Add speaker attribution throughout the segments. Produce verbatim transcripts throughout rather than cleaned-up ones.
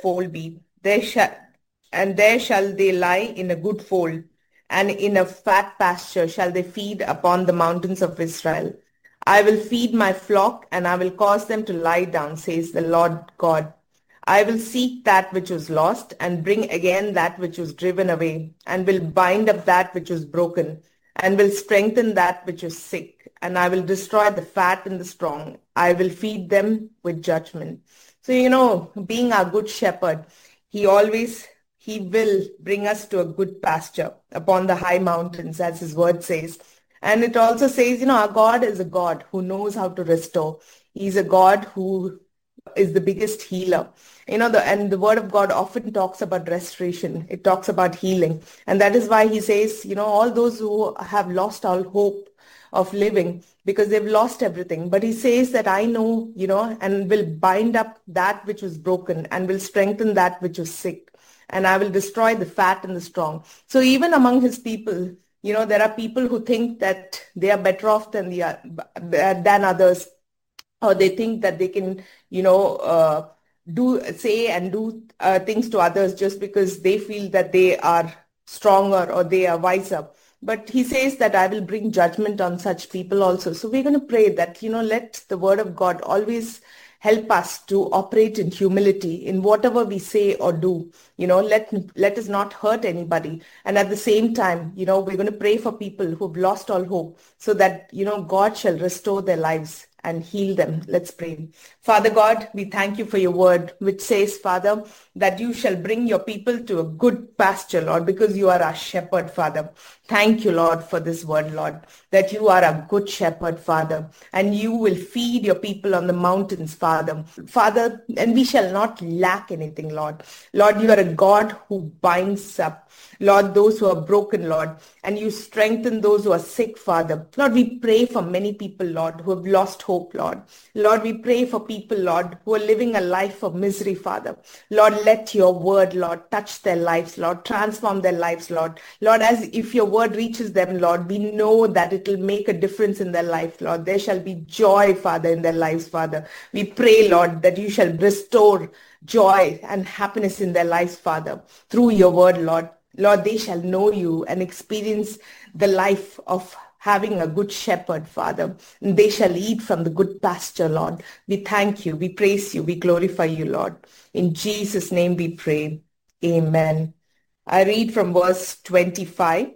Speaker 1: fold be. There shall, and there shall they lie in a good fold, and in a fat pasture shall they feed upon the mountains of Israel. I will feed my flock, and I will cause them to lie down, says the Lord God. I will seek that which was lost, and bring again that which was driven away, and will bind up that which was broken, and will strengthen that which was sick, and I will destroy the fat and the strong. I will feed them with judgment. So, you know, being our good shepherd, he always, he will bring us to a good pasture upon the high mountains, as his word says. And it also says, you know, our God is a God who knows how to restore. He's a God who is the biggest healer. You know, the, and the word of God often talks about restoration. It talks about healing. And that is why he says, you know, all those who have lost all hope of living because they've lost everything. But he says that I know, you know, and will bind up that which was broken and will strengthen that which was sick. And I will destroy the fat and the strong. So even among his people, you know, there are people who think that they are better off than the than others, or they think that they can, you know, uh, do say and do uh, things to others just because they feel that they are stronger or they are wiser. But he says that I will bring judgment on such people also. So we're going to pray that, you know, let the word of God always help us to operate in humility in whatever we say or do. You know, let, let us not hurt anybody. And at the same time, you know, we're going to pray for people who've lost all hope so that, you know, God shall restore their lives and heal them. Let's pray. Father God, we thank you for your word, which says, Father, that you shall bring your people to a good pasture, Lord, because you are our shepherd, Father. Thank you, Lord, for this word, Lord, that you are a good shepherd, Father, and you will feed your people on the mountains, Father. Father, and we shall not lack anything, Lord. Lord, you are a God who binds up, Lord, those who are broken, Lord, and you strengthen those who are sick, Father. Lord, we pray for many people, Lord, who have lost hope, Lord. Lord, we pray for people, Lord, who are living a life of misery, Father. Lord, let your word, Lord, touch their lives, Lord, transform their lives, Lord. Lord, as if your word reaches them, Lord, we know that it will make a difference in their life, Lord. There shall be joy, Father, in their lives, Father. We pray, Lord, that you shall restore joy and happiness in their lives, Father, through your word, Lord. Lord, they shall know you and experience the life of having a good shepherd, Father. And they shall eat from the good pasture, Lord. We thank you, we praise you, we glorify you, Lord. In Jesus' name we pray. Amen. I read from verse twenty-five,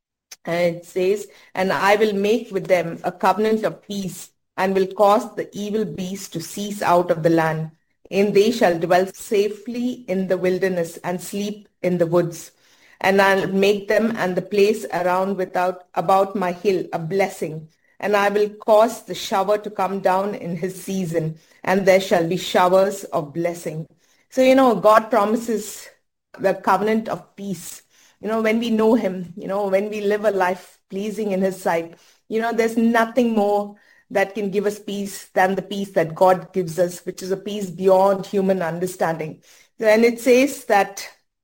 Speaker 1: and it says, and I will make with them a covenant of peace, and will cause the evil beast to cease out of the land. And they shall dwell safely in the wilderness and sleep in the woods. And I'll make them and the place around without about my hill a blessing. And I will cause the shower to come down in his season, and there shall be showers of blessing. So, you know, God promises the covenant of peace. You know, when we know him, you know, when we live a life pleasing in his sight, you know, there's nothing more that can give us peace than the peace that God gives us, which is a peace beyond human understanding. And it says that,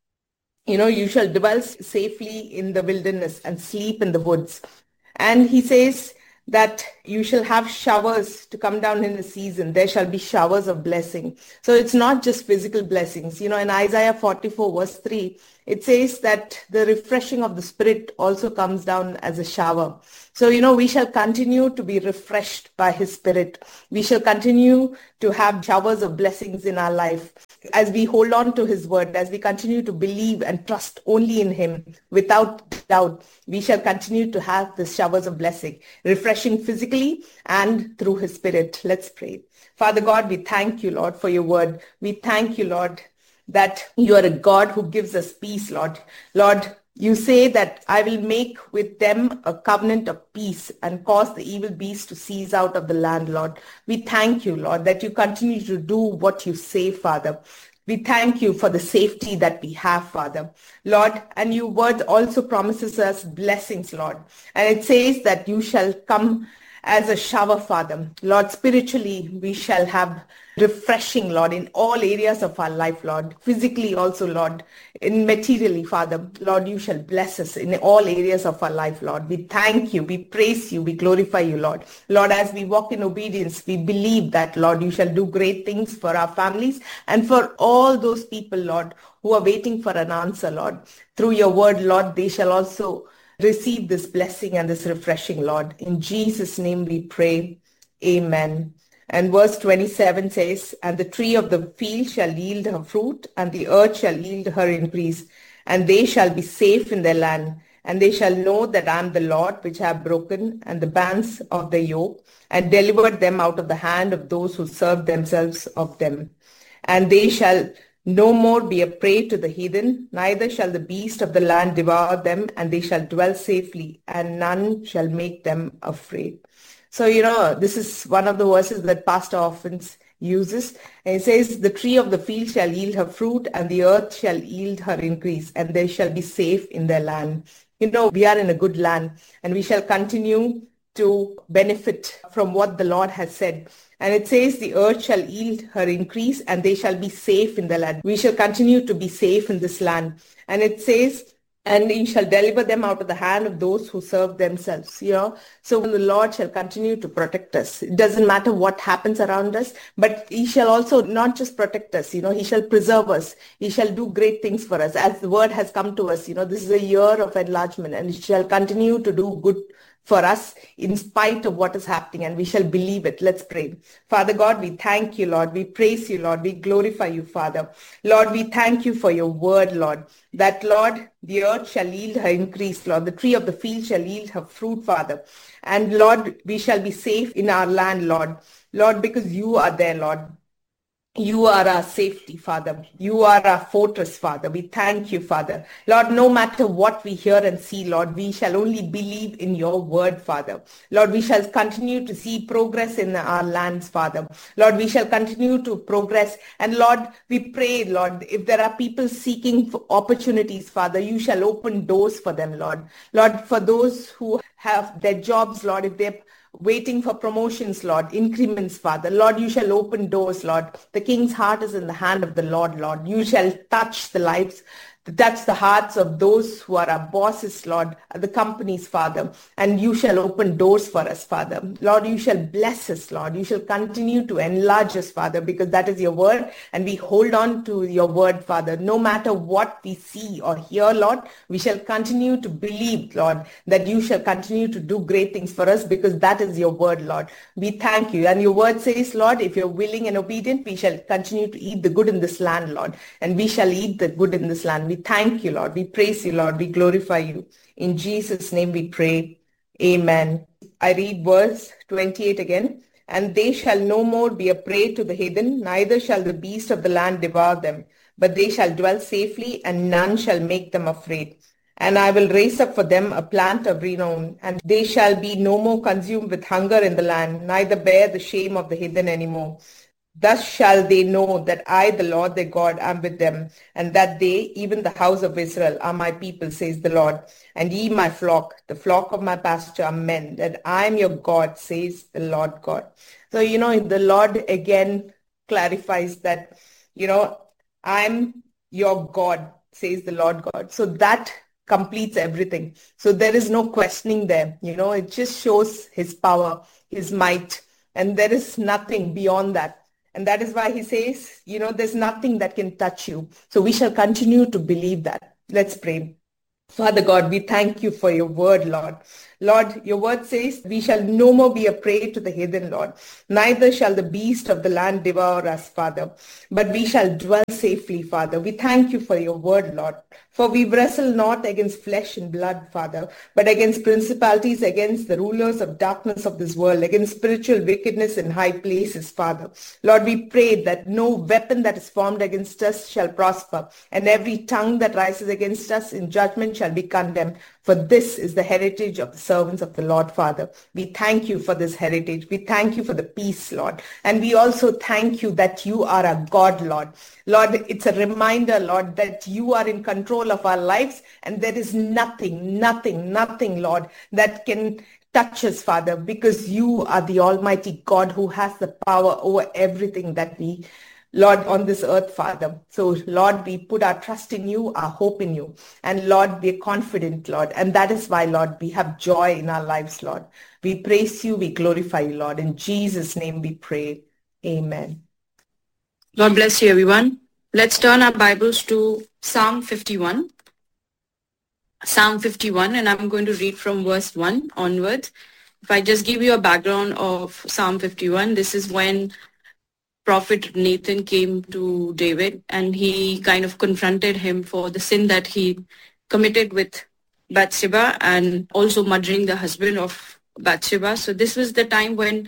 Speaker 1: you know, you shall dwell safely in the wilderness and sleep in the woods. And he says that you shall have showers to come down in the season. There shall be showers of blessing. So it's not just physical blessings. You know, in Isaiah forty-four verse three, it says that the refreshing of the Spirit also comes down as a shower. So, you know, we shall continue to be refreshed by his Spirit. We shall continue to have showers of blessings in our life as we hold on to his word, as we continue to believe and trust only in him without doubt. We shall continue to have the showers of blessing, refreshing physically and through his Spirit. Let's pray. Father God, we thank you, Lord, for your word. We thank you, Lord, that you are a God who gives us peace, Lord. Lord, you say that I will make with them a covenant of peace and cause the evil beast to cease out of the land, Lord. We thank you, Lord, that you continue to do what you say, Father. We thank you for the safety that we have, Father. Lord, and your word also promises us blessings, Lord. And it says that you shall come as a shower, Father. Lord, spiritually, we shall have refreshing, Lord, in all areas of our life, Lord, physically also, Lord, in materially, Father. Lord, you shall bless us in all areas of our life, Lord. We thank you, we praise you, we glorify you, Lord. Lord, as we walk in obedience, we believe that, Lord, you shall do great things for our families and for all those people, Lord, who are waiting for an answer, Lord. Through your word, Lord, they shall also receive this blessing and this refreshing, Lord. In Jesus' name we pray. Amen. And verse twenty-seven says, and the tree of the field shall yield her fruit, and the earth shall yield her increase, and they shall be safe in their land. And they shall know that I am the Lord, which have broken and the bands of the yoke, and delivered them out of the hand of those who serve themselves of them. And they shall no more be a prey to the heathen, neither shall the beast of the land devour them, and they shall dwell safely, and none shall make them afraid. So, you know, this is one of the verses that Pastor often uses. And it says, the tree of the field shall yield her fruit, and the earth shall yield her increase, and they shall be safe in their land. You know, we are in a good land, and we shall continue to benefit from what the Lord has said. And it says, the earth shall yield her increase, and they shall be safe in the land. We shall continue to be safe in this land. And it says, and you shall deliver them out of the hand of those who serve themselves. You know, so the Lord shall continue to protect us. It doesn't matter what happens around us, but he shall also not just protect us, you know, he shall preserve us. He shall do great things for us. As the word has come to us, you know, this is a year of enlargement, and he shall continue to do good for us in spite of what is happening, and we shall believe it. Let's pray. Father God, we thank you, Lord. We praise you, Lord. We glorify you, Father. Lord, we thank you for your word, Lord, that, Lord, the earth shall yield her increase, Lord. The tree of the field shall yield her fruit, Father. And Lord, we shall be safe in our land, Lord. Lord, because you are there, Lord. You are our safety, Father. You are our fortress, Father. We thank you, Father. Lord, no matter what we hear and see, Lord, we shall only believe in your word, Father. Lord, we shall continue to see progress in our lands, Father. Lord, we shall continue to progress. And Lord, we pray, Lord, if there are people seeking for opportunities, Father, you shall open doors for them, Lord. Lord, for those who have their jobs, Lord, if they're waiting for promotions, Lord, increments, Father. Lord, you shall open doors, Lord. The king's heart is in the hand of the Lord, Lord. You shall touch the lives, touch the hearts of those who are our bosses, Lord, the companies, Father. And you shall open doors for us, Father. Lord, you shall bless us, Lord. You shall continue to enlarge us, Father, because that is your word. And we hold on to your word, Father. No matter what we see or hear, Lord, we shall continue to believe, Lord, that you shall continue to do great things for us, because that is your word, Lord. We thank you. And your word says, Lord, if you're willing and obedient, we shall continue to eat the good in this land, Lord. And we shall eat the good in this land. We thank you, Lord. We praise you, Lord. We glorify you. In Jesus' name we pray. Amen. I read verse twenty-eight again. And they shall no more be a prey to the heathen, neither shall the beast of the land devour them, but they shall dwell safely, and none shall make them afraid. And I will raise up for them a plant of renown, and they shall be no more consumed with hunger in the land, neither bear the shame of the heathen any more. Thus shall they know that I, the Lord their God, am with them, and that they, even the house of Israel, are my people, says the Lord. And ye, my flock, the flock of my pasture, are men, that I am your God, says the Lord God. So, you know, the Lord again clarifies that, you know, I'm your God, says the Lord God. So that completes everything. So there is no questioning there. You know, it just shows his power, his might, and there is nothing beyond that. And that is why he says, you know, there's nothing that can touch you. So we shall continue to believe that. Let's pray. Father God, we thank you for your word, Lord. Lord, your word says, we shall no more be a prey to the heathen, Lord. Neither shall the beast of the land devour us, Father, but we shall dwell safely, Father. We thank you for your word, Lord. For we wrestle not against flesh and blood, Father, but against principalities, against the rulers of darkness of this world, against spiritual wickedness in high places, Father. Lord, we pray that no weapon that is formed against us shall prosper, and every tongue that rises against us in judgment shall be condemned. For this is the heritage of the servants of the Lord, Father. We thank you for this heritage. We thank you for the peace, Lord. And we also thank you that you are a God, Lord. Lord, it's a reminder, Lord, that you are in control of our lives, and there is nothing, nothing, nothing, Lord, that can touch us, Father, because you are the Almighty God who has the power over everything that we, Lord, on this earth, Father. So, Lord, we put our trust in you, our hope in you. And Lord, we're confident, Lord. And that is why, Lord, we have joy in our lives, Lord. We praise you, we glorify you, Lord. In Jesus' name we pray. Amen.
Speaker 2: God bless you, everyone. Let's turn our Bibles to Psalm fifty-one. Psalm fifty-one, and I'm going to read from verse one onwards. If I just give you a background of Psalm fifty-one, this is when Prophet Nathan came to David and he kind of confronted him for the sin that he committed with Bathsheba and also murdering the husband of Bathsheba. So this was the time when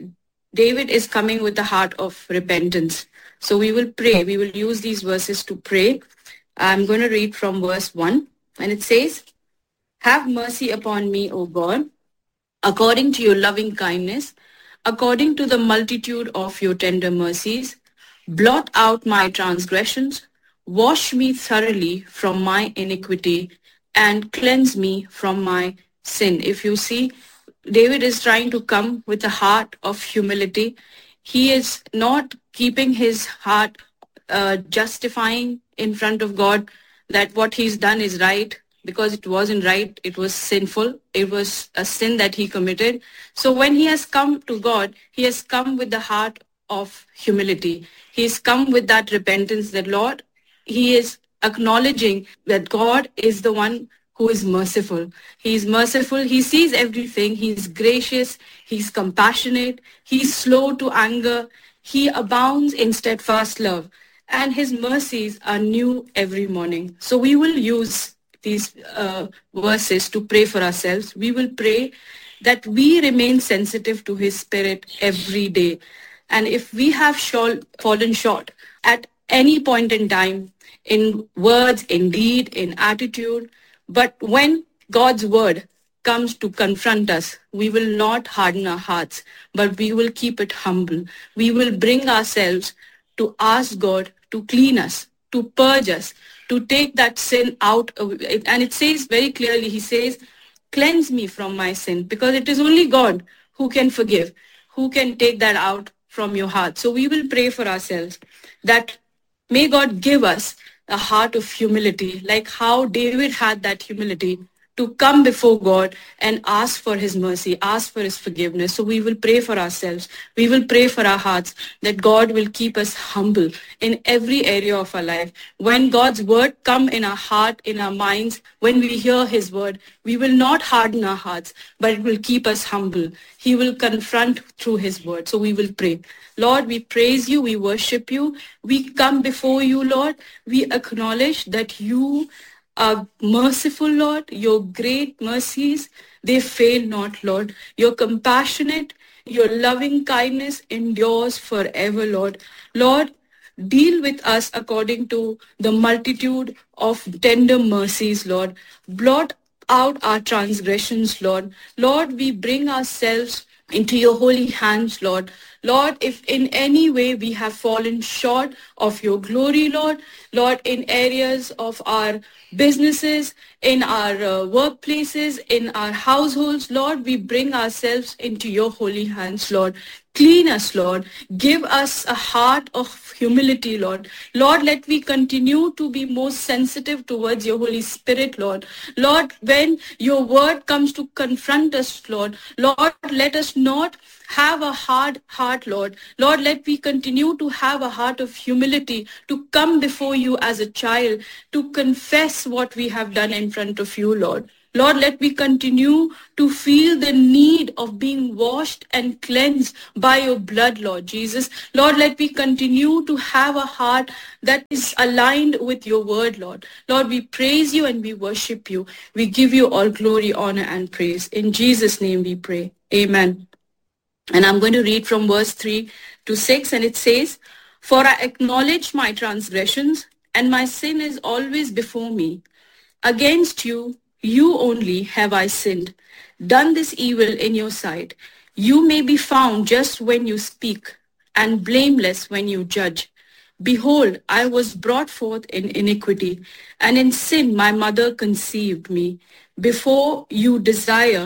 Speaker 2: David is coming with the heart of repentance. So we will pray. We will use these verses to pray. I'm going to read from verse one. And it says, "Have mercy upon me, O God, according to your loving kindness, according to the multitude of your tender mercies. Blot out my transgressions, wash me thoroughly from my iniquity, and cleanse me from my sin." If you see, David is trying to come with a heart of humility. He is not keeping his heart uh, justifying in front of God that what he's done is right, because it wasn't right, it was sinful, it was a sin that he committed. So when he has come to God, he has come with the heart of humility. He's come with that repentance that, Lord, he is acknowledging that God is the one who is merciful. He is merciful, he sees everything, he's gracious, he's compassionate, he's slow to anger, he abounds in steadfast love, and his mercies are new every morning. So we will use these uh, verses to pray for ourselves. We will pray that we remain sensitive to his spirit every day. And if we have shol- fallen short at any point in time, in words, in deed, in attitude, but when God's word comes to confront us, we will not harden our hearts, but we will keep it humble. We will bring ourselves to ask God to clean us, to purge us, to take that sin out. And it says very clearly, he says, "Cleanse me from my sin," because it is only God who can forgive, who can take that out from your heart. So we will pray for ourselves that may God give us a heart of humility, like how David had that humility to come before God and ask for his mercy, ask for his forgiveness. So we will pray for ourselves. We will pray for our hearts that God will keep us humble in every area of our life. When God's word come in our heart, in our minds, when we hear his word, we will not harden our hearts, but it will keep us humble. He will confront through his word. So we will pray. Lord, we praise you. We worship you. We come before you, Lord. We acknowledge that you are merciful, Lord. Your great mercies, they fail not, Lord. You're compassionate. Your loving kindness endures forever, Lord. Lord, deal with us according to the multitude of tender mercies, Lord. Blot out our transgressions, Lord. Lord, we bring ourselves into your holy hands, Lord. Lord, if in any way we have fallen short of your glory, Lord, Lord, in areas of our businesses, in our uh, workplaces, in our households, Lord, we bring ourselves into your holy hands, Lord. Clean us, Lord. Give us a heart of humility, Lord. Lord, let me continue to be more sensitive towards your Holy Spirit, Lord. Lord, when your word comes to confront us, Lord, Lord, let us not have a hard heart, Lord. Lord, let me continue to have a heart of humility, to come before you as a child, to confess what we have done in front of you, Lord. Lord, let me continue to feel the need of being washed and cleansed by your blood, Lord Jesus. Lord, let me continue to have a heart that is aligned with your word, Lord. Lord, we praise you and we worship you. We give you all glory, honor, and praise. In Jesus' name we pray. Amen. And I'm going to read from verse three to six, and it says, "For I acknowledge my transgressions, and my sin is always before me. Against you, you only have I sinned, done this evil in your sight. You may be found just when you speak, and blameless when you judge. Behold, I was brought forth in iniquity, and in sin my mother conceived me. Before you desire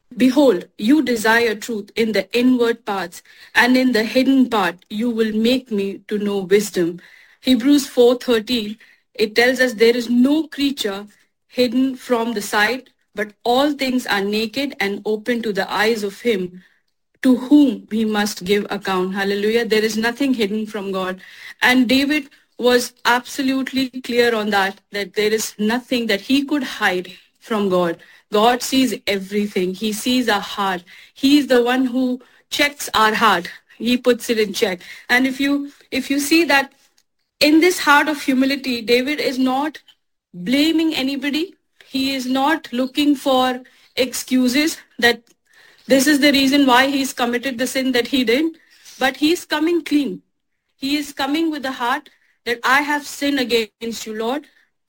Speaker 2: Behold, you desire truth in the inward parts, and in the hidden part you will make me to know wisdom. Hebrews four thirteen, it tells us there is no creature hidden from the sight, but all things are naked and open to the eyes of him to whom we must give account. Hallelujah. There is nothing hidden from God. And David was absolutely clear on that, that there is nothing that he could hide from God. God sees everything. He sees our heart. He is the one who checks our heart. He puts it in check. And if you if you see that in this heart of humility, David is not blaming anybody. He is not looking for excuses that this is the reason why he's committed the sin that he did, but he's coming clean. He is coming with the heart that I have sinned against you, Lord,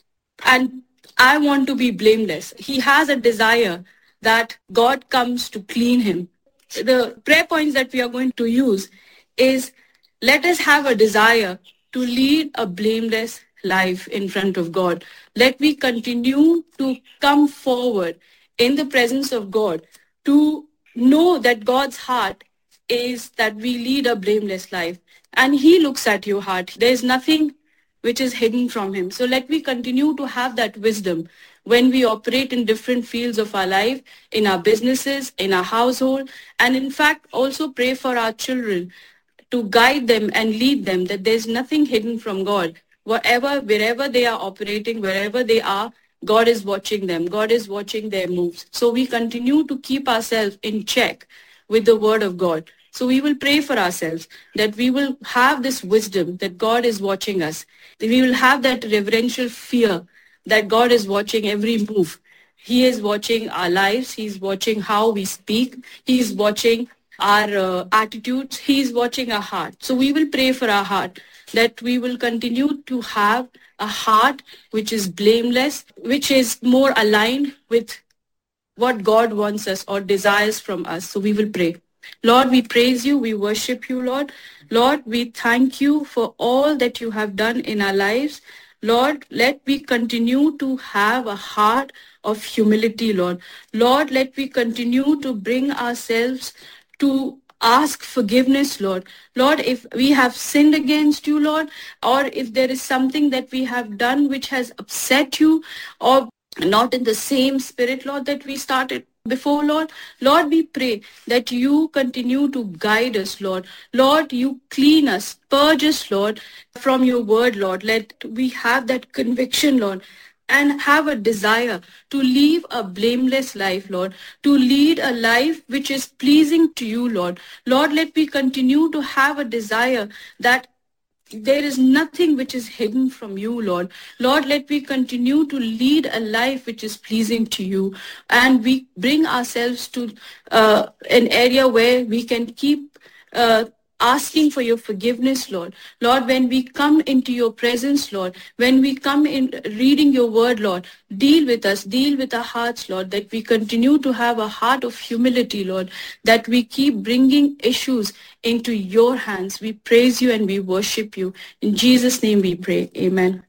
Speaker 2: and I want to be blameless. He has a desire that God comes to clean him. The prayer points that we are going to use is, let us have a desire to lead a blameless life in front of God. Let me continue to come forward in the presence of God to know that God's heart is that we lead a blameless life. And he looks at your heart. There is nothing which is hidden from him. So let me continue to have that wisdom when we operate in different fields of our life, in our businesses, in our household, and in fact also pray for our children to guide them and lead them, that there's nothing hidden from God. Whatever, wherever they are operating, wherever they are, God is watching them. God is watching their moves. So we continue to keep ourselves in check with the word of God. So we will pray for ourselves that we will have this wisdom that God is watching us. We will have that reverential fear that God is watching every move. He is watching our lives. He's watching how we speak. He's watching our uh, attitudes. He's watching our heart. So we will pray for our heart, that we will continue to have a heart which is blameless, which is more aligned with what God wants us or desires from us. So we will pray. Lord, we praise you. We worship you, Lord. Lord, we thank you for all that you have done in our lives. Lord, let me continue to have a heart of humility, Lord. Lord, let me continue to bring ourselves to ask forgiveness, Lord. Lord, if we have sinned against you, Lord, or if there is something that we have done which has upset you, or not in the same spirit, Lord, that we started before, Lord. Lord, we pray that you continue to guide us, Lord. Lord, you clean us, purge us, Lord, from your word, Lord. Let we have that conviction, Lord, and have a desire to live a blameless life, Lord, to lead a life which is pleasing to you, Lord. Lord, let me continue to have a desire that there is nothing which is hidden from you, Lord. Lord, let me continue to lead a life which is pleasing to you. And we bring ourselves to uh, an area where we can keep uh, asking for your forgiveness, Lord. Lord, when we come into your presence, Lord, when we come in reading your word, Lord, deal with us, deal with our hearts, Lord, that we continue to have a heart of humility, Lord, that we keep bringing issues into your hands. We praise you and we worship you. In Jesus' name we pray. Amen.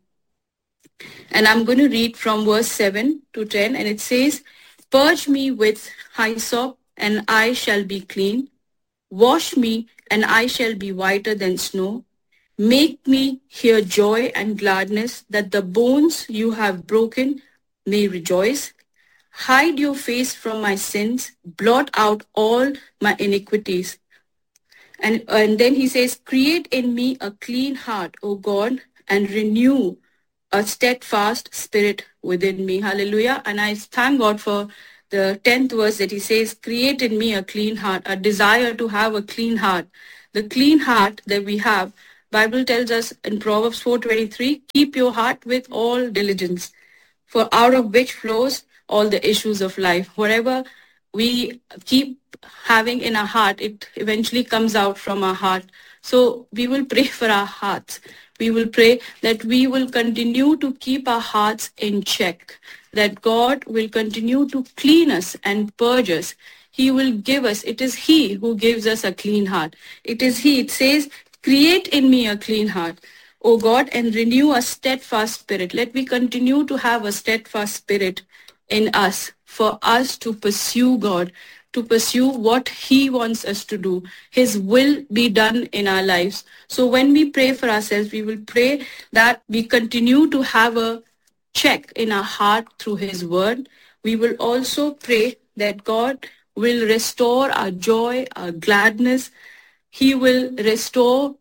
Speaker 2: And I'm going to read from verse seven to ten, and it says, "Purge me with hyssop, and I shall be clean. Wash me, and I shall be whiter than snow. Make me hear joy and gladness, that the bones you have broken may rejoice. Hide your face from my sins, blot out all my iniquities." And, and then he says, "Create in me a clean heart, O God, and renew a steadfast spirit within me." Hallelujah. And I thank God for the tenth verse that he says, "Create in me a clean heart," a desire to have a clean heart. The clean heart that we have, Bible tells us in Proverbs four twenty-three, "Keep your heart with all diligence, for out of which flows all the issues of life." Whatever we keep having in our heart, it eventually comes out from our heart. So we will pray for our hearts. We will pray that we will continue to keep our hearts in check, that God will continue to clean us and purge us. He will give us, it is He who gives us a clean heart. It is He, it says, "Create in me a clean heart, O God, and renew a steadfast spirit." Let me continue to have a steadfast spirit in us, for us to pursue God, to pursue what He wants us to do. His will be done in our lives. So when we pray for ourselves, we will pray that we continue to have a check in our heart through His word. We will also pray that God will restore our joy, our gladness. He will restore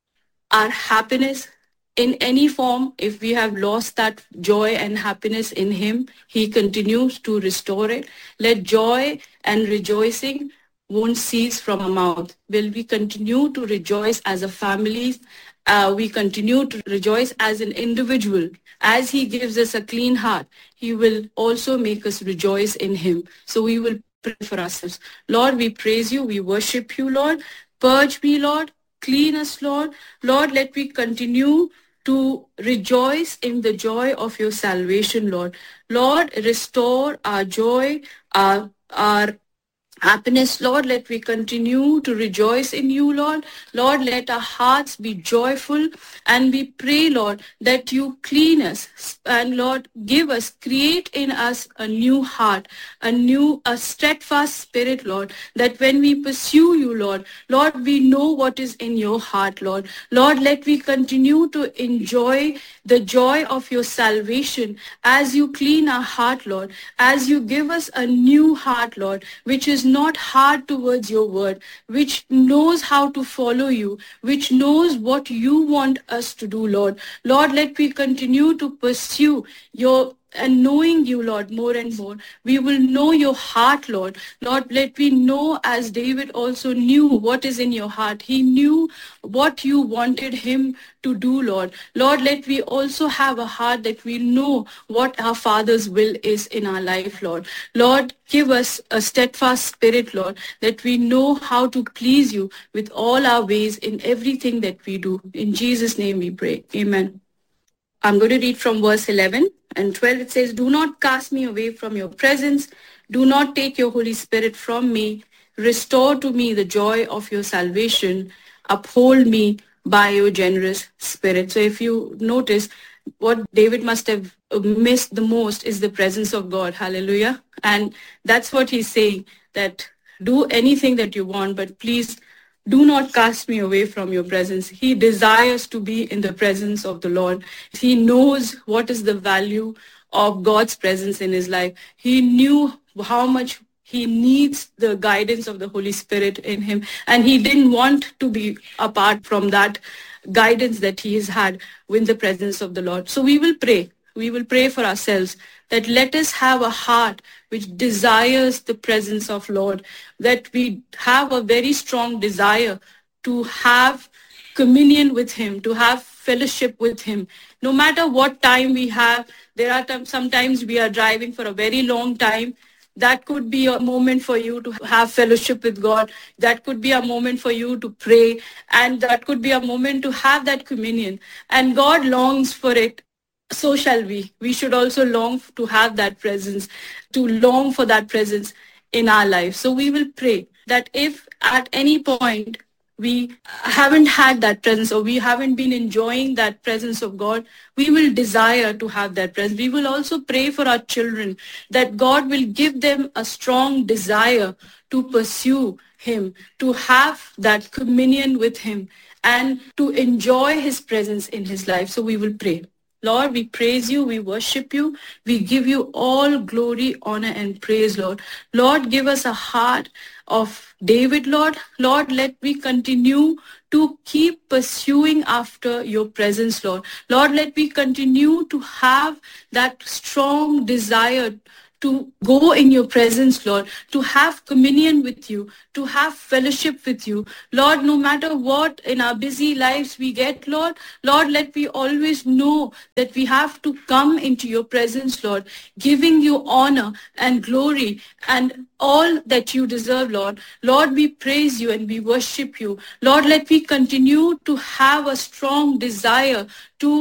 Speaker 2: our happiness in any form. If we have lost that joy and happiness in Him, He continues to restore it. Let joy and rejoicing won't cease from our mouth. Will we continue to rejoice as a family? Uh, we continue to rejoice as an individual. As He gives us a clean heart, He will also make us rejoice in Him. So we will pray for ourselves. Lord, we praise You. We worship You, Lord. Purge me, Lord. Clean us, Lord. Lord, let me continue to rejoice in the joy of Your salvation, Lord. Lord, restore our joy, our, our happiness, Lord. Let we continue to rejoice in You, Lord. Lord, let our hearts be joyful, and we pray, Lord, that You clean us, and Lord, give us, create in us a new heart, a new, a steadfast spirit, Lord, that when we pursue You, Lord, Lord, we know what is in Your heart, Lord. Lord, let we continue to enjoy the joy of Your salvation as You clean our heart, Lord, as You give us a new heart, Lord, which is not hard towards Your word, which knows how to follow You, which knows what You want us to do, Lord. Lord, let we continue to pursue Your, and knowing You, Lord, more and more. We will know Your heart, Lord. Lord, let we know, as David also knew what is in Your heart. He knew what You wanted him to do, Lord. Lord, let we also have a heart that we know what our Father's will is in our life, Lord. Lord, give us a steadfast spirit, Lord, that we know how to please You with all our ways in everything that we do. In Jesus' name we pray. Amen. I'm going to read from verse eleven and twelve. It says, do not cast me away from Your presence. Do not take Your Holy Spirit from me. Restore to me the joy of Your salvation. Uphold me by Your generous spirit. So if you notice, what David must have missed the most is the presence of God. Hallelujah. And that's what he's saying, that do anything that you want, but please do not cast me away from Your presence. He desires to be in the presence of the Lord. He knows what is the value of God's presence in his life. He knew how much he needs the guidance of the Holy Spirit in him, and he didn't want to be apart from that guidance that he has had with the presence of the Lord. So we will pray. We will pray for ourselves that let us have a heart which desires the presence of Lord, that we have a very strong desire to have communion with him, to have fellowship with him. No matter what time we have, there are t- sometimes we are driving for a very long time. That could be a moment for you to have fellowship with God. That could be a moment for you to pray. And that could be a moment to have that communion. And God longs for it. So shall we. We should also long to have that presence, to long for that presence in our life. So we will pray that if at any point we haven't had that presence, or we haven't been enjoying that presence of God, we will desire to have that presence. We will also pray for our children, that God will give them a strong desire to pursue him, to have that communion with him, and to enjoy his presence in his life. So we will pray. Lord, we praise you, we worship you, we give you all glory, honor, and praise, Lord. Lord, give us a heart of David, Lord. Lord, let me continue to keep pursuing after your presence, Lord. Lord, let me continue to have that strong desire to go in your presence, Lord, to have communion with you, to have fellowship with you. Lord, no matter what in our busy lives we get, Lord, Lord, let me always know that we have to come into your presence, Lord, giving you honor and glory and all that you deserve, Lord. Lord, we praise you and we worship you. Lord, let me continue to have a strong desire to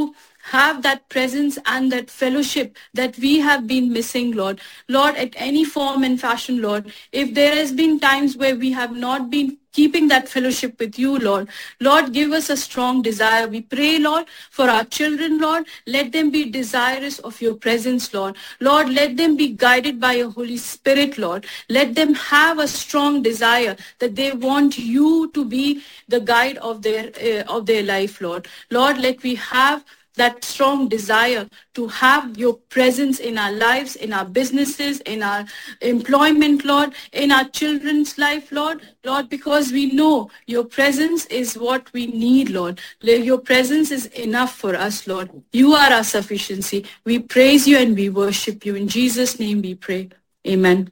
Speaker 2: have that presence and that fellowship that we have been missing, Lord. Lord, at any form and fashion, Lord, if there has been times where we have not been keeping that fellowship with you, Lord. Lord, give us a strong desire. We pray, Lord, for our children, Lord. Let them be desirous of your presence, Lord. Lord, let them be guided by your Holy Spirit, Lord. Let them have a strong desire that they want you to be the guide of their uh, of their life, Lord. Lord, let we have that strong desire to have your presence in our lives, in our businesses, in our employment, Lord, in our children's life, Lord. Lord, because we know your presence is what we need, Lord. Your presence is enough for us, Lord. You are our sufficiency. We praise you and we worship you. In Jesus' name we pray. Amen.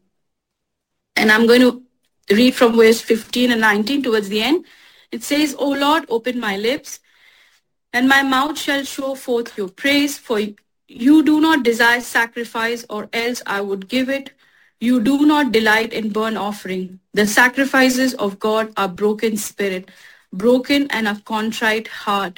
Speaker 2: And I'm going to read from verse fifteen and nineteen towards the end. It says, O Lord, open my lips, and my mouth shall show forth your praise, for you do not desire sacrifice, or else I would give it. You do not delight in burnt offering. The sacrifices of God are broken spirit, broken and a contrite heart.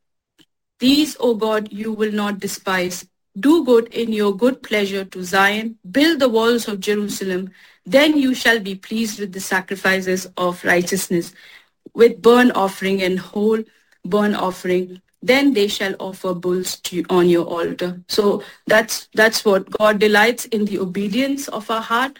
Speaker 2: These, O God, you will not despise. Do good in your good pleasure to Zion. Build the walls of Jerusalem. Then you shall be pleased with the sacrifices of righteousness, with burnt offering and whole burnt offering. Then they shall offer bulls to you on your altar. So that's that's what God delights in, the obedience of our heart.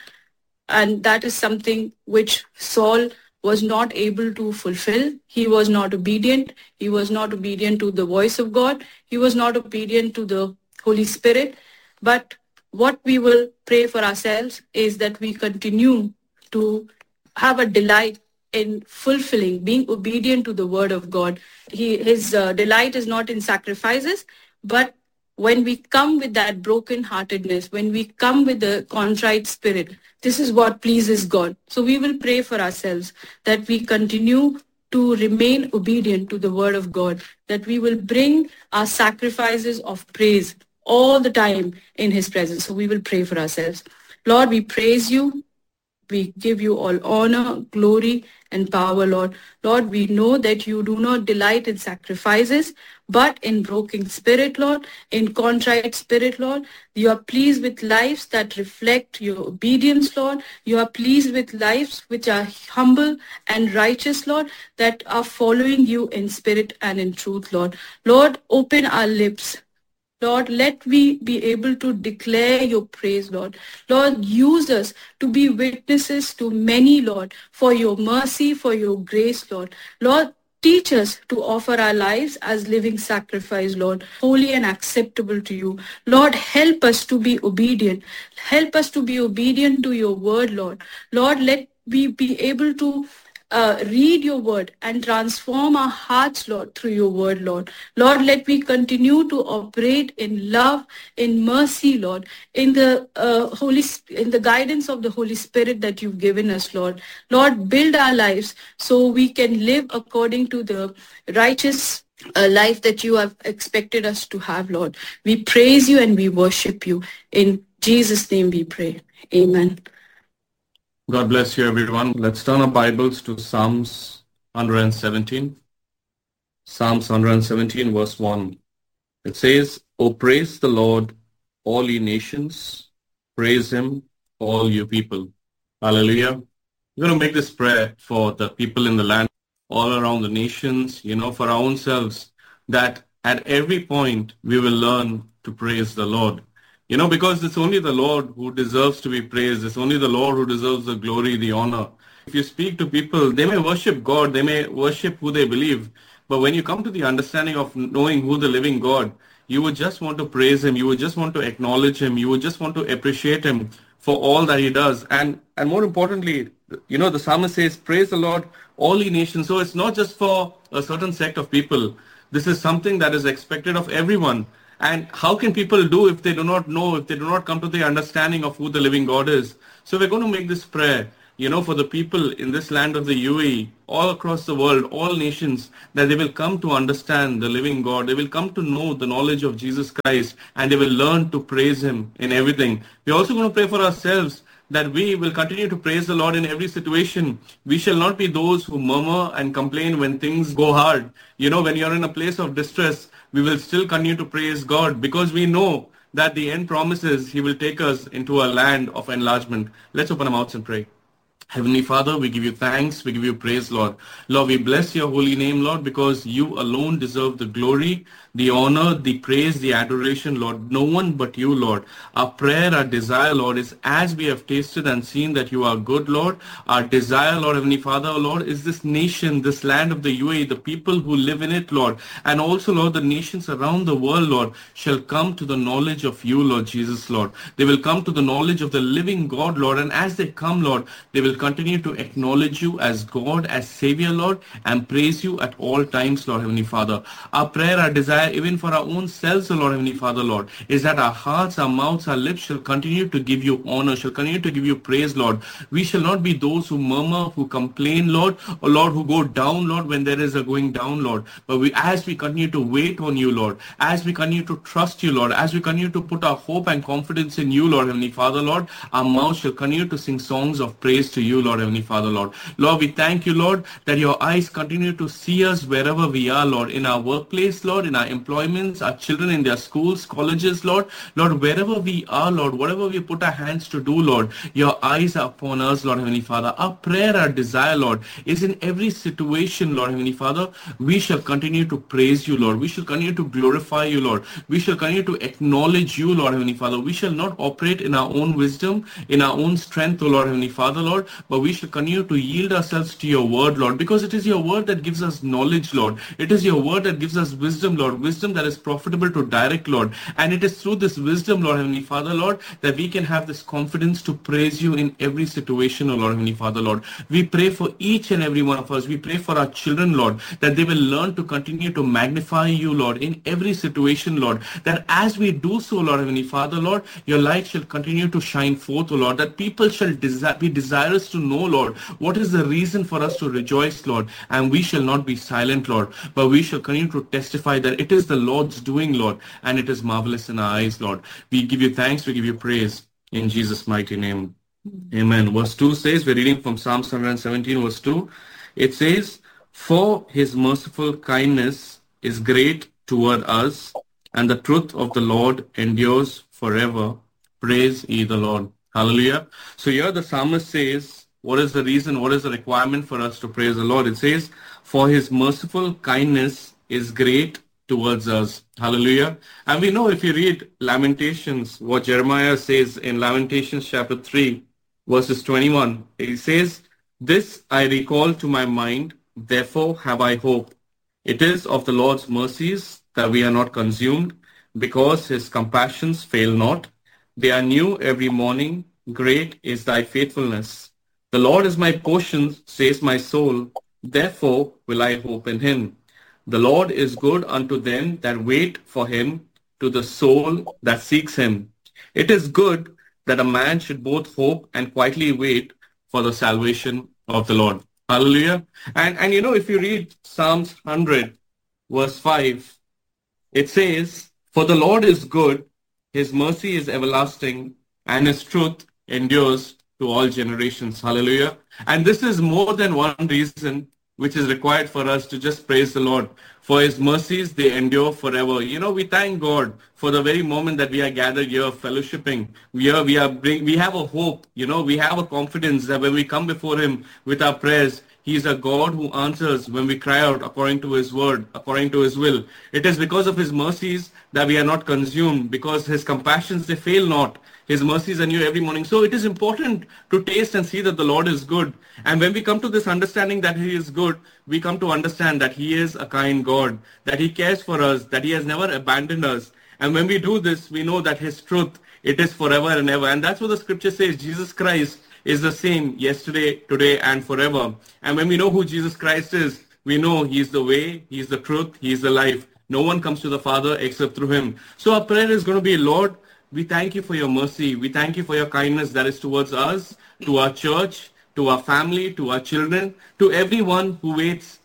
Speaker 2: And that is something which Saul was not able to fulfill. He was not obedient. He was not obedient to the voice of God. He was not obedient to the Holy Spirit. But what we will pray for ourselves is that we continue to have a delight in fulfilling, being obedient to the word of God. He, his uh, delight is not in sacrifices, but when we come with that broken-heartedness, when we come with the contrite spirit, this is what pleases God. So we will pray for ourselves that we continue to remain obedient to the word of God, that we will bring our sacrifices of praise all the time in his presence. So we will pray for ourselves. Lord, we praise you. We give you all honor, glory, and power, Lord. Lord, we know that you do not delight in sacrifices, but in broken spirit, Lord, in contrite spirit, Lord. You are pleased with lives that reflect your obedience, Lord. You are pleased with lives which are humble and righteous, Lord, that are following you in spirit and in truth, Lord. Lord, open our lips. Lord, let we be able to declare your praise, Lord. Lord, use us to be witnesses to many, Lord, for your mercy, for your grace, Lord. Lord, teach us to offer our lives as living sacrifice, Lord, holy and acceptable to you. Lord, help us to be obedient. Help us to be obedient to your word, Lord. Lord, let we be able to Uh, read your word and transform our hearts, Lord, through your word, Lord. Lord, let we continue to operate in love, in mercy, Lord, in the uh, Holy, in the guidance of the Holy Spirit that you've given us, Lord. Lord, build our lives so we can live according to the righteous uh, life that you have expected us to have, Lord. We praise you and we worship you. In Jesus' name we pray. Amen.
Speaker 3: God bless you, everyone. Let's turn our Bibles to Psalms one seventeen. Psalms one seventeen, verse one. It says, "O praise the Lord, all ye nations. Praise him, all you people." Hallelujah. We're going to make this prayer for the people in the land, all around the nations, you know, for our own selves, that at every point we will learn to praise the Lord. You know, because it's only the Lord who deserves to be praised. It's only the Lord who deserves the glory, the honor. If you speak to people, they may worship God, they may worship who they believe. But when you come to the understanding of knowing who the living God, you would just want to praise him. You would just want to acknowledge him. You would just want to appreciate him for all that he does. And, and more importantly, you know, the psalmist says, praise the Lord, all ye nations. So it's not just for a certain sect of people. This is something that is expected of everyone. And how can people do if they do not know, if they do not come to the understanding of who the living God is? So we're going to make this prayer, you know, for the people in this land of the U A E, all across the world, all nations, that they will come to understand the living God. They will come to know the knowledge of Jesus Christ, and they will learn to praise him in everything. We're also going to pray for ourselves, that we will continue to praise the Lord in every situation. We shall not be those who murmur and complain when things go hard. You know, when you're in a place of distress, we will still continue to praise God because we know that the end promises He will take us into a land of enlargement. Let's open our mouths and pray. Heavenly Father, we give you thanks, we give you praise, Lord. Lord, we bless your holy name, Lord, because you alone deserve the glory, the honor, the praise, the adoration, Lord. No one but you, Lord. Our prayer, our desire, Lord, is as we have tasted and seen that you are good, Lord. Our desire, Lord, Heavenly Father, Lord, is this nation, this land of the U A E, the people who live in it, Lord, and also, Lord, the nations around the world, Lord, shall come to the knowledge of you, Lord Jesus, Lord. They will come to the knowledge of the living God, Lord, and as they come, Lord, they will continue to acknowledge you as God, as Savior, Lord, and praise you at all times, Lord, Heavenly Father. Our prayer, our desire, even for our own selves, O Lord, Heavenly Father, Lord, is that our hearts, our mouths, our lips shall continue to give you honor, shall continue to give you praise, Lord. We shall not be those who murmur, who complain, Lord, or Lord, who go down, Lord, when there is a going down, Lord. But we, as we continue to wait on you, Lord, as we continue to trust you, Lord, as we continue to put our hope and confidence in you, Lord, Heavenly Father, Lord, our mouths shall continue to sing songs of praise to you, Lord, Heavenly Father, Lord. Lord, we thank you, Lord, that your eyes continue to see us wherever we are, Lord, in our workplace, Lord, in our employments, our children in their schools, colleges, Lord. Lord, wherever we are, Lord, whatever we put our hands to do, Lord, your eyes are upon us, Lord, Heavenly Father. Our prayer, our desire, Lord, is in every situation, Lord, Heavenly Father, we shall continue to praise you, Lord. We shall continue to glorify you, Lord. We shall continue to acknowledge you, Lord, Heavenly Father. We shall not operate in our own wisdom, in our own strength, O Lord, Heavenly Father, Lord, but we shall continue to yield ourselves to your word, Lord, because it is your word that gives us knowledge, Lord. It is your word that gives us wisdom, Lord, wisdom that is profitable to direct, Lord. And it is through this wisdom, Lord, Heavenly Father, Lord, that we can have this confidence to praise you in every situation, O Lord, Heavenly Father, Lord. We pray for each and every one of us. We pray for our children, Lord, that they will learn to continue to magnify you, Lord, in every situation, Lord, that as we do so, Lord, Heavenly Father, Lord, your light shall continue to shine forth, O Lord, that people shall desi- be desirous to know, Lord, what is the reason for us to rejoice, Lord, and we shall not be silent, Lord, but we shall continue to testify that it is the Lord's doing, Lord, and it is marvelous in our eyes, Lord. We give you thanks, we give you praise in Jesus' mighty name. Amen. Verse two says, we're reading from Psalms one seventeen, verse two. It says, for his merciful kindness is great toward us, and the truth of the Lord endures forever. Praise ye the Lord. Hallelujah. So here the psalmist says, what is the reason, what is the requirement for us to praise the Lord? It says, for his merciful kindness is great towards us. Hallelujah. And we know if you read Lamentations, what Jeremiah says in Lamentations chapter three, verses twenty-one, he says, this I recall to my mind, therefore have I hope. It is of the Lord's mercies that we are not consumed, because his compassions fail not. They are new every morning. Great is thy faithfulness. The Lord is my portion, says my soul. Therefore will I hope in him. The Lord is good unto them that wait for him, to the soul that seeks him. It is good that a man should both hope and quietly wait for the salvation of the Lord. Hallelujah. And, and you know, if you read Psalms one hundred, verse five, it says, for the Lord is good, his mercy is everlasting, and his truth endures to all generations. Hallelujah. And this is more than one reason which is required for us to just praise the Lord. For his mercies, they endure forever. You know, we thank God for the very moment that we are gathered here fellowshipping. We are, we are bring, we have a hope, you know, we have a confidence that when we come before him with our prayers, he is a God who answers when we cry out according to his word, according to his will. It is because of his mercies that we are not consumed, because his compassions, they fail not. His mercies are new every morning. So it is important to taste and see that the Lord is good. And when we come to this understanding that he is good, we come to understand that he is a kind God, that he cares for us, that he has never abandoned us. And when we do this, we know that his truth, it is forever and ever. And that's what the scripture says. Jesus Christ is the same yesterday, today, and forever. And when we know who Jesus Christ is, we know he is the way, he is the truth, he is the life. No one comes to the Father except through him. So our prayer is going to be, Lord, we thank you for your mercy. We thank you for your kindness that is towards us, to our church, to our family, to our children, to everyone who waits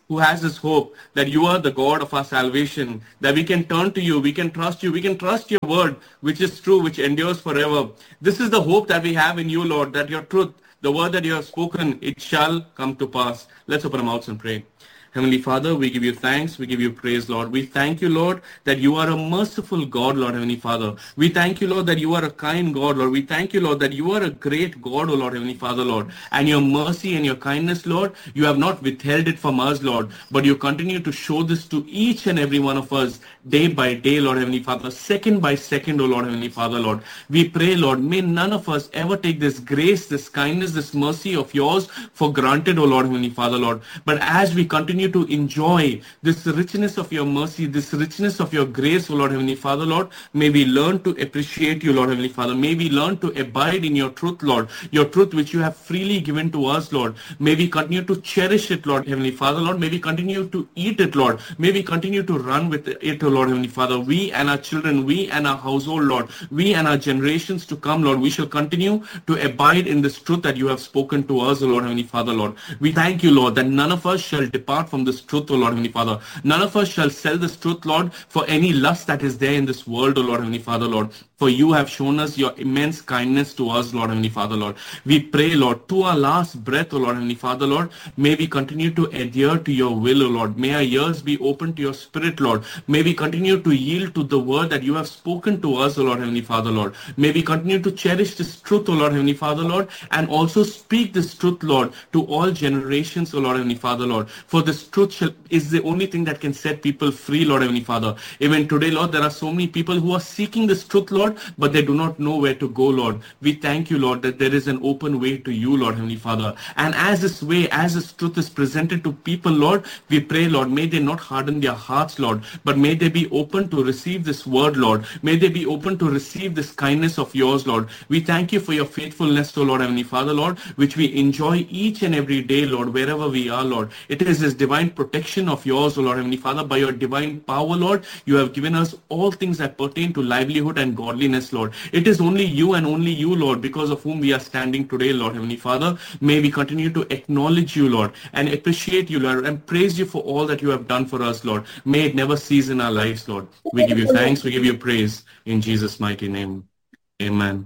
Speaker 3: who has this hope that you are the God of our salvation, that we can turn to you, we can trust you, we can trust your word, which is true, which endures forever. This is the hope that we have in you, Lord, that your truth, the word that you have spoken, it shall come to pass. Let's open our mouths and pray. Heavenly Father, we give you thanks, we give you praise, Lord. We thank you, Lord, that you are a merciful God, Lord, Heavenly Father. We thank you, Lord, that you are a kind God, Lord. We thank you, Lord, that you are a great God, O Lord, Heavenly Father, Lord. And your mercy and your kindness, Lord, you have not withheld it from us, Lord, but you continue to show this to each and every one of us day by day, Lord, Heavenly Father, second by second, O Lord, Heavenly Father, Lord. We pray, Lord, may none of us ever take this grace, this kindness, this mercy of yours for granted, O Lord, Heavenly Father, Lord. But as we continue to enjoy this richness of your mercy, this richness of your grace, O Lord, Heavenly Father, Lord, may we learn to appreciate you, Lord, Heavenly Father. May we learn to abide in your truth, Lord, your truth which you have freely given to us, Lord. May we continue to cherish it, Lord, Heavenly Father, Lord. May we continue to eat it, Lord. May we continue to run with it, O Lord, Heavenly Father. We and our children, we and our household, Lord, we and our generations to come, Lord, we shall continue to abide in this truth that you have spoken to us, O Lord, Heavenly Father, Lord. We thank you, Lord, that none of us shall depart from this truth, O Lord, Heavenly Father. None of us shall sell this truth, Lord, for any lust that is there in this world, O Lord, Heavenly Father, Lord. For you have shown us your immense kindness to us, Lord, Heavenly Father, Lord. We pray, Lord, to our last breath, O Lord, Heavenly Father, Lord, may we continue to adhere to your will, O Lord. May our ears be open to your spirit, Lord. May we continue to yield to the word that you have spoken to us, O Lord, Heavenly Father, Lord. May we continue to cherish this truth, O Lord, Heavenly Father, Lord, and also speak this truth, Lord, to all generations, O Lord, Heavenly Father, Lord. For this truth shall, is the only thing that can set people free, Lord, Heavenly Father. Even today, Lord, there are so many people who are seeking this truth, Lord, but they do not know where to go, Lord. We thank you, Lord, that there is an open way to you, Lord, Heavenly Father. And as this way, as this truth is presented to people, Lord, we pray, Lord, may they not harden their hearts, Lord, but may they be open to receive this word, Lord. May they be open to receive this kindness of yours, Lord. We thank you for your faithfulness, O Lord, Heavenly Father, Lord, which we enjoy each and every day, Lord, wherever we are, Lord. It is this divine protection of yours, O Lord, Heavenly Father. By your divine power, Lord, you have given us all things that pertain to livelihood and godliness, Lord. It is only you and only you, Lord, because of whom we are standing today, Lord, Heavenly Father. May we continue to acknowledge you, Lord, and appreciate you, Lord, and praise you for all that you have done for us, Lord. May it never cease in our lives, Lord. We give you thanks, we give you praise in Jesus' mighty name. Amen.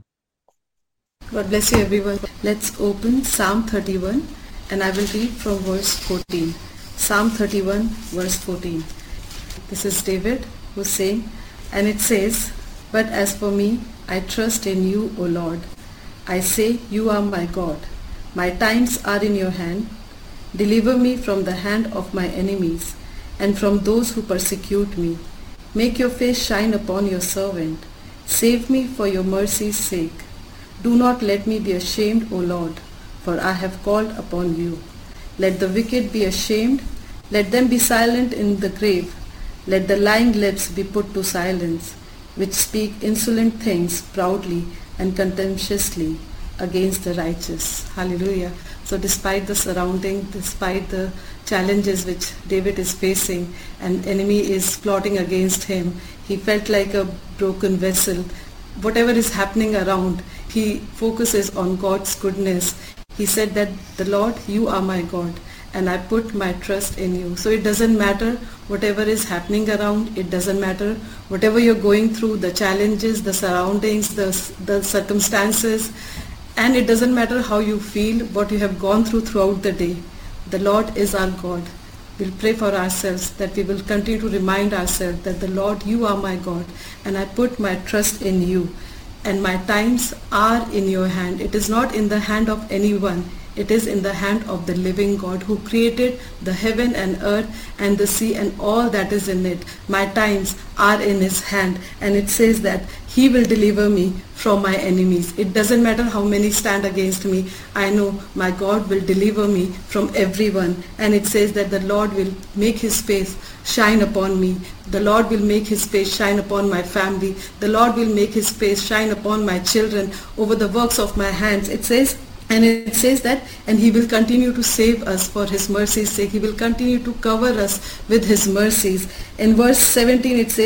Speaker 4: God bless you, everyone. Let's open Psalm thirty-one, and I will read from verse fourteen. Psalm thirty-one, verse fourteen. This is David who's saying, and it says, "But as for me, I trust in you, O Lord. I say, you are my God. My times are in your hand. Deliver me from the hand of my enemies and from those who persecute me. Make your face shine upon your servant. Save me for your mercy's sake. Do not let me be ashamed, O Lord, for I have called upon you. Let the wicked be ashamed. Let them be silent in the grave. Let the lying lips be put to silence, which speak insolent things proudly and contemptuously against the righteous." Hallelujah. So despite the surrounding, despite the challenges which David is facing, and enemy is plotting against him, he felt like a broken vessel. Whatever is happening around, he focuses on God's goodness. He said that, "The Lord, you are my God, and I put my trust in you." So it doesn't matter whatever is happening around. It doesn't matter whatever you're going through, the challenges, the surroundings, the, the circumstances. And it doesn't matter how you feel, what you have gone through throughout the day. The Lord is our God. We'll pray for ourselves that we will continue to remind ourselves that, "The Lord, you are my God, and I put my trust in you. And my times are in your hand." It is not in the hand of anyone. It is in the hand of the living God who created the heaven and earth and the sea and all that is in it. My times are in his hand, and it says that he will deliver me from my enemies. It doesn't matter how many stand against me. I know my God will deliver me from everyone. And it says that the Lord will make his face shine upon me. The Lord will make his face shine upon my family. The Lord will make his face shine upon my children, over the works of my hands. It says, and it says that, and he will continue to save us for his mercy's sake. He will continue to cover us with his mercies. In verse seventeen it says,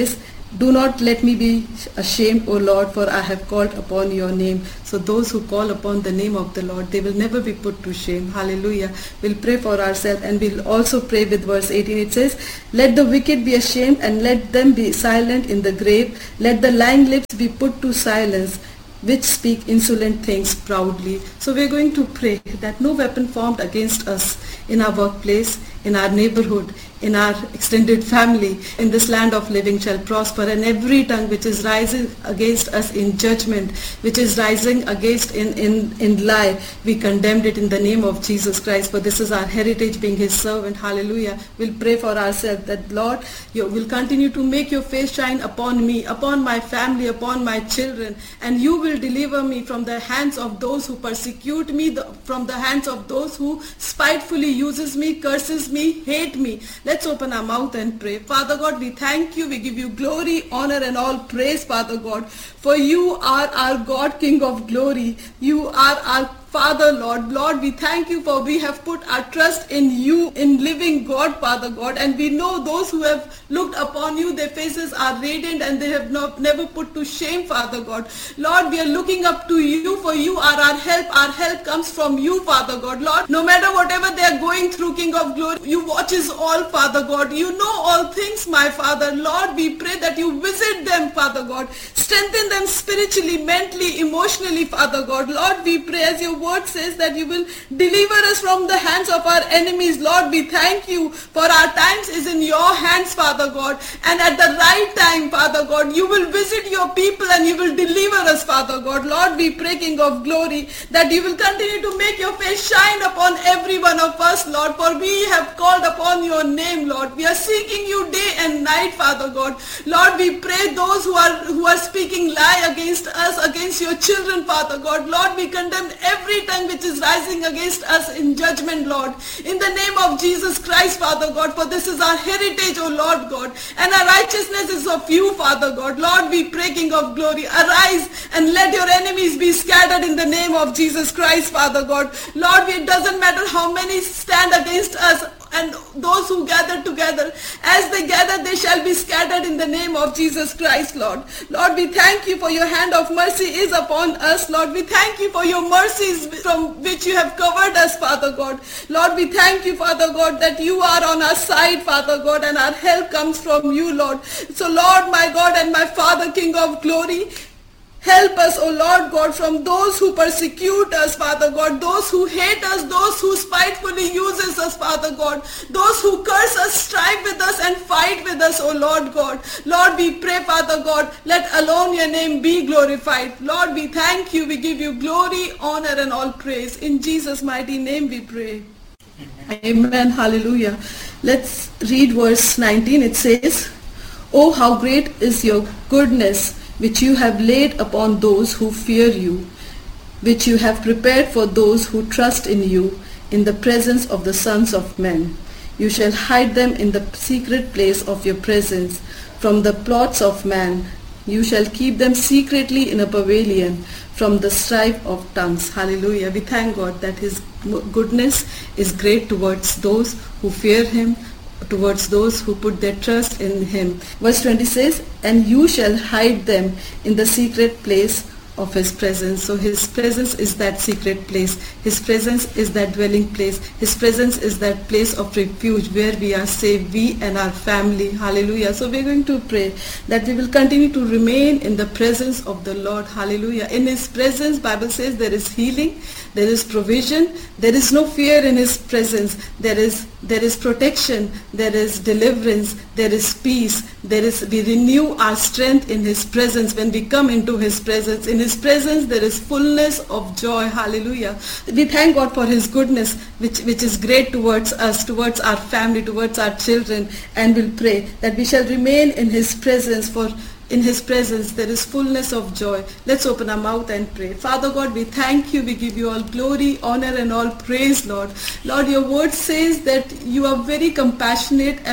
Speaker 4: Do not let me be ashamed, O Lord, for I have called upon your name. So those who call upon the name of the Lord, they will never be put to shame. Hallelujah. We'll pray for ourselves, and we'll also pray with verse eighteen. It says, let the wicked be ashamed, and let them be silent in the grave. Let the lying lips be put to silence, which speak insolent things proudly. So we're going to pray that no weapon formed against us in our workplace, in our neighborhood, in our extended family, in this land of living shall prosper, and every tongue which is rising against us in judgment, which is rising against in, in, in lie, we condemned it in the name of Jesus Christ, for this is our heritage being his servant. Hallelujah. We'll pray for ourselves that, Lord, you will continue to make your face shine upon me, upon my family, upon my children, and you will deliver me from the hands of those who persecute me, the, from the hands of those who spitefully uses me, curses me, hate me. Let's open our mouth and pray. Father God, we thank you. We give you glory, honor, and all praise, Father God. For you are our God, King of glory. You are our Father, Lord. Lord, we thank you for we have put our trust in you, in living God, Father God. And we know those who have looked upon you, their faces are radiant and they have not, never put to shame, Father God. Lord, we are looking up to you, for you are our help. Our help comes from you, Father God. Lord, no matter whatever they are going through, King of glory, you watches all, Father God. You know all things, my Father. Lord, we pray that you visit them, Father God. Strengthen them spiritually, mentally, emotionally, Father God. Lord, we pray as your word says that you will deliver us from the hands of our enemies. Lord, we thank you for our times is in your hands, Father God. And at the right time, Father God, you will visit your people and you will deliver us, Father God. Lord, we pray, King of glory, that you will continue to make your face shine upon every one of us, Lord, for we have called upon your name, Lord. We are seeking you day and night, Father God. Lord, we pray those who are who are speaking lie against us, against your children, Father God. Lord, we condemn every tongue which is rising against us in judgment, Lord. In the name of Jesus Christ, Father God, for this is our heritage, O Lord God, and our righteousness is of you, Father God. Lord, we pray, King of glory, arise and let your enemies be scattered in the name of Jesus Christ, Father God. Lord, it doesn't matter how many stand against us, and those who gather together, as they gather, they shall be scattered in the name of Jesus Christ, Lord. Lord, we thank you for your hand of mercy is upon us, Lord. We thank you for your mercies from which you have covered us, Father God. Lord, we thank you, Father God, that you are on our side, Father God, and our help comes from you, Lord. So, Lord, my God and my Father, King of glory, help us, O Lord God, from those who persecute us, Father God, those who hate us, those who spitefully uses us, Father God, those who curse us, strive with us and fight with us, O Lord God. Lord, we pray, Father God, let alone your name be glorified. Lord, we thank you, we give you glory, honor, and all praise. In Jesus' mighty name we pray. Amen. Amen. Hallelujah. Let's read verse nineteen. It says, oh, how great is your goodness, which you have laid upon those who fear you, which you have prepared for those who trust in you, in the presence of the sons of men. You shall hide them in the secret place of your presence, from the plots of man. You shall keep them secretly in a pavilion, from the strife of tongues. Hallelujah. We thank God that his goodness is great towards those who fear him, towards those who put their trust in him. Verse twenty says, and you shall hide them in the secret place of his presence. So his presence is that secret place. His presence is that dwelling place. His presence is that place of refuge where we are safe, we and our family. Hallelujah. So we're going to pray that we will continue to remain in the presence of the Lord. Hallelujah. In his presence, Bible says there is healing, there is provision, there is no fear in his presence. There is there is protection, there is deliverance, there is peace, there is we renew our strength in his presence when we come into his presence. In his presence there is fullness of joy. Hallelujah. We thank God for his goodness, which which is great towards us, towards our family, towards our children, and we'll pray that we shall remain in his presence, for in his presence there is fullness of joy. Let's open our mouth and pray. Father God, we thank you. We give you all glory, honor, and all praise, Lord. Lord, your word says that you are very compassionate and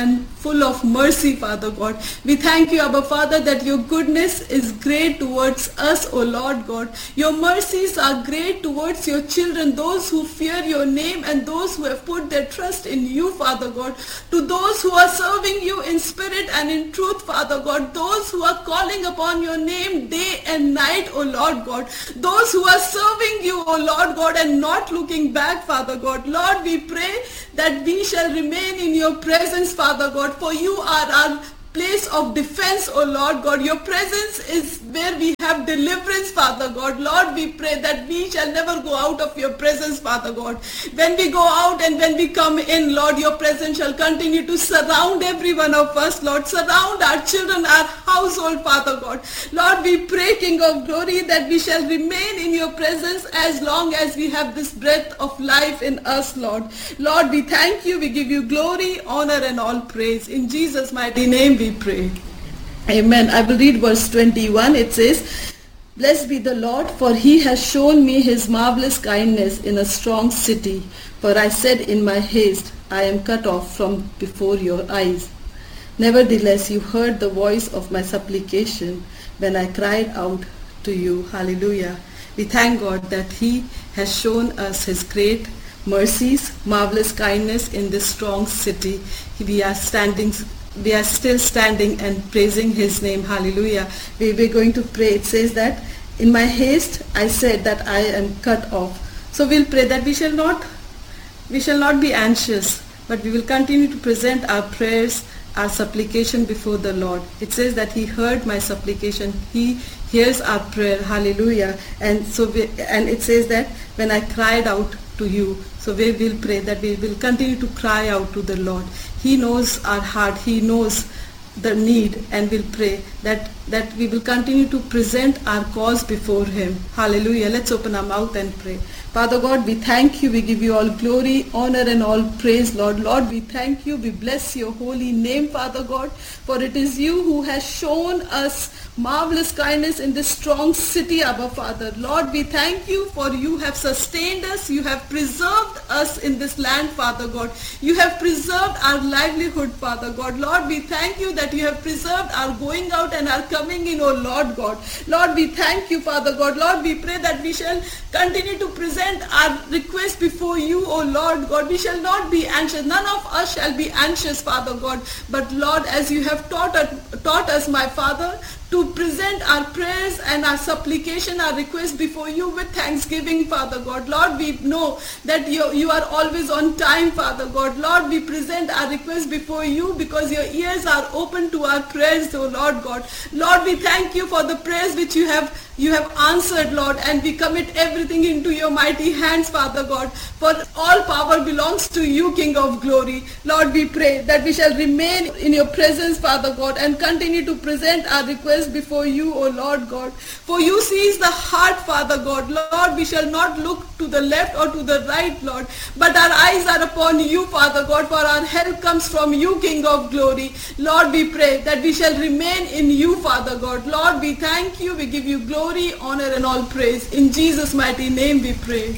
Speaker 4: full of mercy, Father God. We thank you, Abba Father, that your goodness is great towards us, O Lord God. Your mercies are great towards your children, those who fear your name and those who have put their trust in you, Father God. To those who are serving you in spirit and in truth, Father God. Those who are calling upon your name day and night, O Lord God. Those who are serving you, O Lord God, and not looking back, Father God. Lord, we pray that we shall remain in your presence, Father God, for you are our place of defense, O Lord God. Your presence is where we have deliverance, Father God. Lord, we pray that we shall never go out of your presence, Father God. When we go out and when we come in, Lord, your presence shall continue to surround every one of us, Lord. Surround our children, our household, Father God. Lord, we pray, King of Glory, that we shall remain in your presence as long as we have this breath of life in us, Lord. Lord, we thank you. We give you glory, honor, and all praise. In Jesus' mighty name we pray. Amen. I will read verse twenty-one. It says, Blessed be the Lord, for he has shown me his marvelous kindness in a strong city. For I said in my haste, I am cut off from before your eyes. Nevertheless, you heard the voice of my supplication when I cried out to you. Hallelujah. We thank God that he has shown us his great mercies, marvelous kindness in this strong city. We are standing We are still standing and praising his name. Hallelujah. We, we're going to pray. It says that, in my haste, I said that I am cut off. So we'll pray that we shall not, we shall not be anxious, but we will continue to present our prayers, our supplication before the Lord. It says that he heard my supplication. He hears our prayer. Hallelujah. And so we, and it says that when I cried out to you, so we will pray that we will continue to cry out to the Lord. He knows our heart. He knows the need, and we'll pray that, that we will continue to present our cause before him. Hallelujah. Let's open our mouth and pray. Father God, we thank you. We give you all glory, honor, and all praise, Lord. Lord, we thank you. We bless your holy name, Father God, for it is you who has shown us marvelous kindness in this strong city, Abba Father. Lord, we thank you for you have sustained us. You have preserved us in this land, Father God. You have preserved our livelihood, Father God. Lord, we thank you that you have preserved our going out and our coming in, O Lord God. Lord, we thank you, Father God. Lord, we pray that we shall continue to present our request before you, O Lord God. We shall not be anxious. None of us shall be anxious, Father God. But Lord, as you have taught us, taught us, my Father, to present our prayers and our supplication, our request before you with thanksgiving, Father God. Lord, we know that you, you are always on time, Father God. Lord, we present our request before you because your ears are open to our prayers, O Lord God. Lord, we thank you for the prayers which you have you have answered, Lord, and we commit everything into your mighty hands, Father God. For all power belongs to you, King of Glory. Lord, we pray that we shall remain in your presence, Father God, and continue to present our request before you, O Lord God. For you sees the heart, Father God. Lord, we shall not look to the left or to the right, Lord, but our eyes are upon you, Father God, for our help comes from you, King of Glory. Lord, we pray that we shall remain in you, Father God. Lord, we thank you. We give you glory, honor, and all praise. In Jesus' mighty name we pray.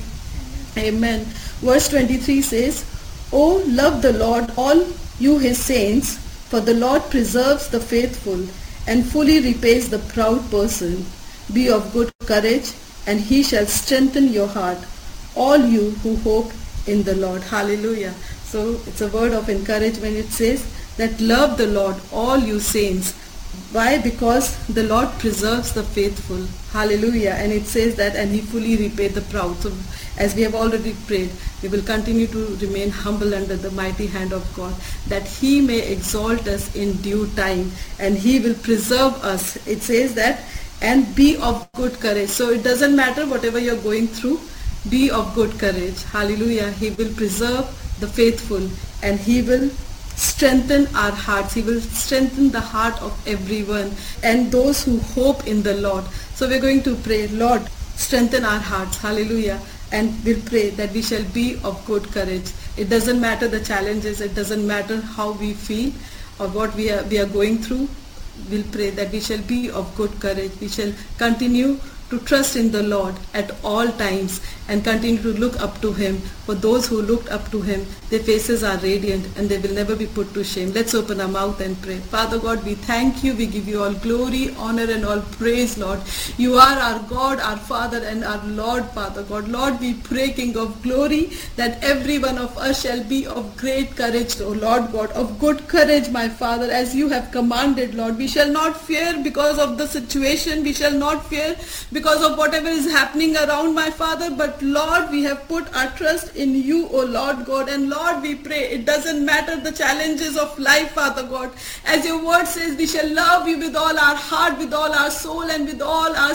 Speaker 4: Amen. Verse twenty-three says, Oh, love the Lord, all you his saints, for the Lord preserves the faithful and fully repays the proud person. Be of good courage, and he shall strengthen your heart, all you who hope in the Lord. Hallelujah. So it's a word of encouragement. It says that love the Lord, all you saints. Why? Because the Lord preserves the faithful. Hallelujah. And it says that, and he fully repaid the proud. So as we have already prayed, we will continue to remain humble under the mighty hand of God, that he may exalt us in due time, and he will preserve us. It says that, and be of good courage. So it doesn't matter whatever you're going through, be of good courage. Hallelujah. He will preserve the faithful, and he will strengthen our hearts. He will strengthen the heart of everyone and those who hope in the Lord. So we're going to pray, Lord, strengthen our hearts. Hallelujah. And we'll pray that we shall be of good courage. It doesn't matter the challenges. It doesn't matter how we feel or what we are, we are going through. We'll pray that we shall be of good courage. We shall continue to trust in the Lord at all times and continue to look up to Him. For those who looked up to Him, their faces are radiant and they will never be put to shame. Let's open our mouth and pray. Father God, we thank you. We give you all glory, honor and all praise, Lord. You are our God, our Father and our Lord, Father God. Lord, we pray, King of glory, that every one of us shall be of great courage, O Lord God, of good courage, my Father, as you have commanded, Lord. We shall not fear because of the situation. We shall not fear because of whatever is happening around, my Father. But Lord, we have put our trust in you, O Lord God. And Lord, we pray, it doesn't matter the challenges of life, Father God. As your word says, we shall love you with all our heart, with all our soul and with all our